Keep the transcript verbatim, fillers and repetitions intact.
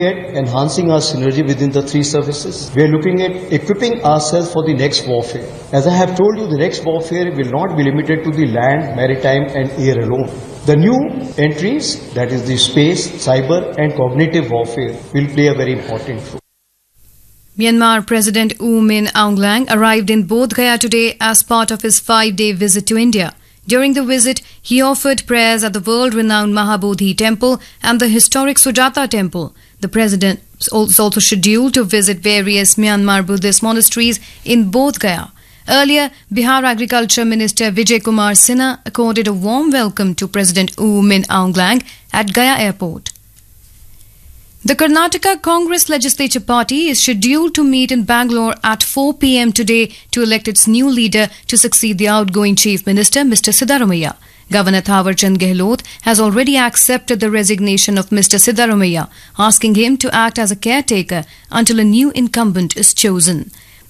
At enhancing our synergy within the three services, we are looking at equipping ourselves for the next warfare. As I have told you, the next warfare will not be limited to the land, maritime and air alone. The new entries, that is the space, cyber and cognitive warfare, will play a very important role. Myanmar President U Min Aung Hlaing arrived in Bodh Gaya today as part of his five-day visit to India. During the visit, he offered prayers at the world-renowned Mahabodhi Temple and the historic Sujata Temple. The president is also scheduled to visit various Myanmar Buddhist monasteries in Bodh Gaya. Earlier, Bihar Agriculture Minister Vijay Kumar Sinha accorded a warm welcome to President U Min Aung Hlaing at Gaya Airport. The Karnataka Congress Legislature Party is scheduled to meet in Bangalore at four p m today to elect its new leader to succeed the outgoing Chief Minister, Mister Siddaramaiah. Governor Thawar Chand Gehlot has already accepted the resignation of Mister Siddaramaiah, asking him to act as a caretaker until a new incumbent is chosen.